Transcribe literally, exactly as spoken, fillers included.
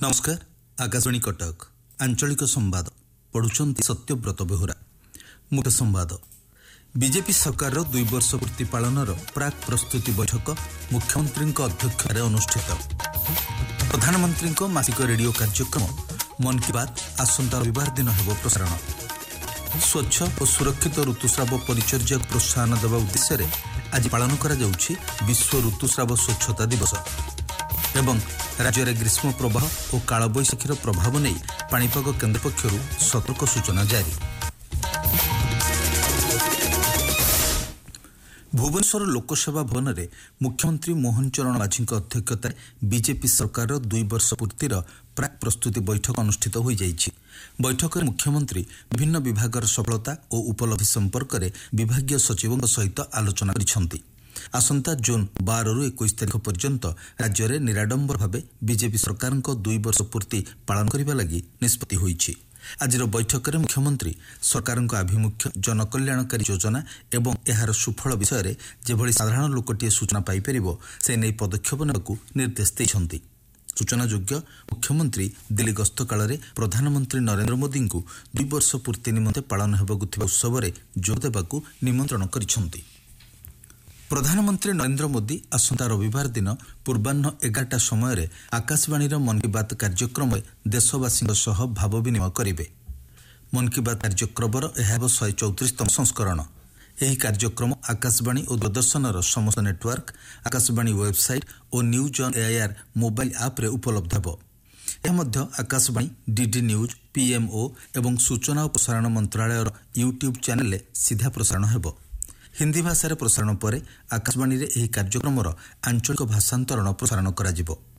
नमस्कार। आकाशवाणी कटक आंचलिक संवाद पढ़ुचंती सत्यव्रत बेहुरा। मुख्य संवाद। बीजेपी सरकार दुई वर्ष पूर्ति पालनर प्राक प्रस्तुति बैठक मुख्यमंत्री अध्यक्षतार अनुष्ठित। प्रधानमंत्री मासिक रेडियो कार्यक्रम मन की बात आसंता रविवार दिन हेब प्रसारण। स्वच्छ और सुरक्षित ऋतुस्राव परिचर्या प्रोत्साहन देवा उद्देश्य आज पालन करा जाउछि विश्व ऋतुस्राव स्वच्छता दिवस। एवं राज्य में ग्रीष्म प्रवाह और कालबैशाखीर प्रभाव नहीं पाणीपाग केन्द्र पक्षर सतर्क सूचना जारी। भुवनेश्वर लोकसेवा भवन में मुख्यमंत्री मोहन चरण माझी अध्यक्षतार बीजेपी सरकार दुई वर्ष पूर्तिर प्राक प्रस्तुति बैठक अनुष्ठित हो जाइछि। बैठक में मुख्यमंत्री विभिन्न विभागर सफलता और उपलब्धि संपर्क में विभागीय सचिवों सहित आलोचना करिसेंति। आसंता जून बार रु इक्कीस तारीख पर्यंत राज्य में निराडंबर भाव बीजेपी सरकार दुई वर्ष पूर्ति पालन करने लगी निष्पत्ति होइछि। आजिर बैठक में मुख्यमंत्री सरकार आभिमुख्य जनकल्याणकारी योजना एवं यार सुफल विषय जेभली साधारण लोकटीए सूचना पाइपर से नहीं पदक्षेप नेबाकू निर्देश देइछन्ति। सूचनायोग्य मुख्यमंत्री दिल्ली गस्त काल में प्रधानमंत्री नरेंद्र मोदी को दुई वर्ष पूर्ति निमंते पालन हेबाकू थिबा उत्सव में जोग देबाकू निमंत्रण करिसेंति। प्रधानमंत्री नरेंद्र मोदी आसंता रविवार दिन पूर्वाह्न एगारटा समय आकाशवाणी मन की बात कार्यक्रम देशवासी भाव विनिमय करेंगे। मन की बात कार्यक्रम यह शहे चौतीसतम संस्करण। यह कार्यक्रम आकाशवाणी और दूरदर्शन समस्त नेटवर्क, आकाशवाणी वेबसाइट और news on AIR mobile app उपलब्ध है। यह मध्य आकाशवाणी, डीडी न्यूज, पीएमओ एवं सूचना और प्रसारण मंत्रालय यूट्यूब चैनल सीधा प्रसारण हेबो। हिंदी भाषा प्रसारण पर आकाशवाणी रे एही कार्यक्रम आंचलिक भाषांतरण प्रसारण करा जिवो।